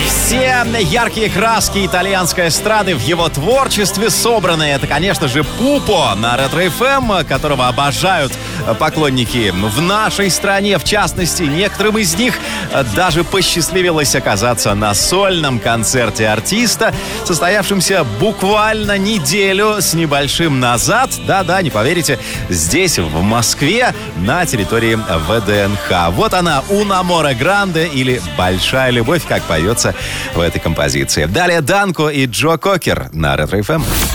Все яркие краски итальянской эстрады в его творчестве собраны. Это, конечно же, Пупо на Ретро-ФМ, которого обожают поклонники в нашей стране. В частности, некоторым из них даже посчастливилось оказаться на сольном концерте артиста, состоявшемся буквально неделю с небольшим назад. Да-да, не поверите, здесь, в Москве, на территории ВДНХ. Вот она, «Un amore grande» или «Большая любовь», как поется в этой композиции. Далее Данко и Джо Кокер на Ретро-ФМ.